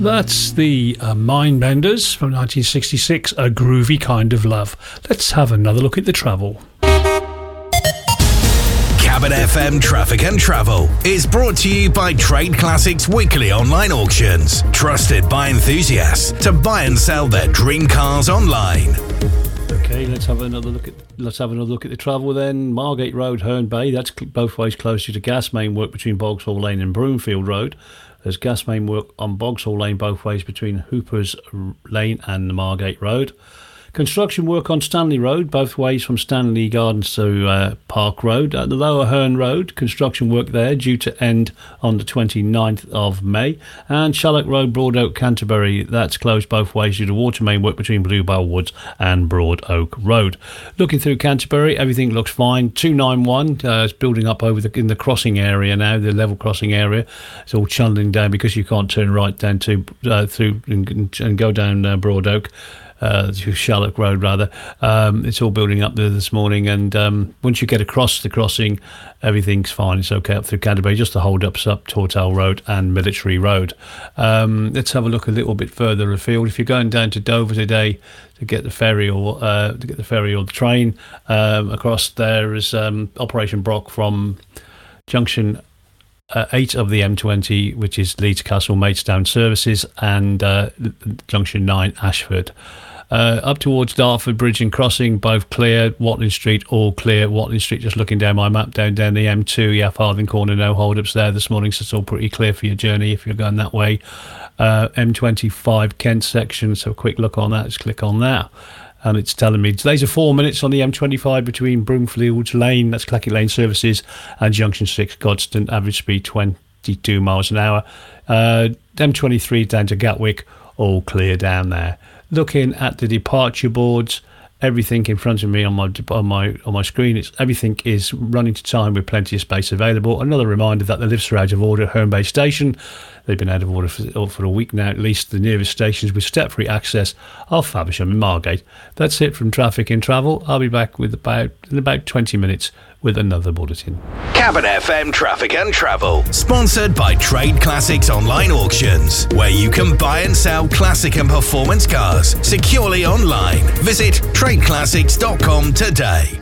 That's the Mindbenders from 1966, A Groovy Kind of Love. Let's have another look at the travel. Cabin FM Traffic and Travel is brought to you by Trade Classics Weekly Online Auctions, trusted by enthusiasts to buy and sell their dream cars online. Okay, let's have another look at the travel then. Margate Road, Herne Bay. That's both ways closer to gas main work between Bogsall Lane and Broomfield Road. There's gas main work on Bogsall Lane both ways between Hooper's Lane and the Margate Road. Construction work on Stanley Road, both ways from Stanley Gardens to Park Road. At the Lower Herne Road, construction work there due to end on the 29th of May. And Shallock Road, Broad Oak, Canterbury, that's closed both ways due to water main work between Bluebell Woods and Broad Oak Road. Looking through Canterbury, everything looks fine. 291 is building up in the crossing area now, the level crossing area. It's all chunneling down because you can't turn right down to through and go down Broad Oak. Shallock Road rather. It's all building up there this morning, and once you get across the crossing, everything's fine. It's okay up through Canterbury. Just the hold-ups up Tortell Road and Military Road. Let's have a look a little bit further afield. If you're going down to Dover today to get the ferry or the train across, there is Operation Brock from Junction 8 of the M20, which is Leeds Castle Maidstone services, and Junction 9 Ashford. Up towards Dartford Bridge and Crossing, both clear. Watling Street, all clear. Watling Street, just looking down my map, down the M2, Farthing Corner, no hold-ups there this morning, so it's all pretty clear for your journey if you're going that way. M25 Kent section, so a quick look on that, just click on that. And it's telling me today's 4 minutes on the M25 between Broomfield Lane, that's Clackett Lane services, and Junction 6 Godstone, average speed 22 miles an hour. M23 down to Gatwick, all clear down there. Looking at the departure boards, everything in front of me on my screen, everything is running to time with plenty of space available. Another reminder that the lifts are out of order at Herne Bay Station. They've been out of order for a week now, at least. The nearest stations with step-free access are Faversham and Margate. That's it from Traffic and Travel. I'll be back in about 20 minutes with another bulletin. Cabin FM Traffic and Travel, sponsored by Trade Classics Online Auctions, where you can buy and sell classic and performance cars securely online. Visit tradeclassics.com today.